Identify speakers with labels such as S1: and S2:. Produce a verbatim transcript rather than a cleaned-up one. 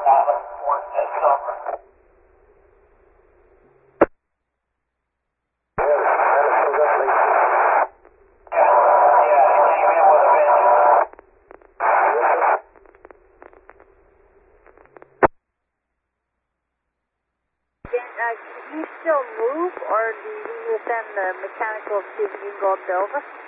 S1: Uh, can you still move, or do you need to send the mechanical to see if you can go up to Elvis?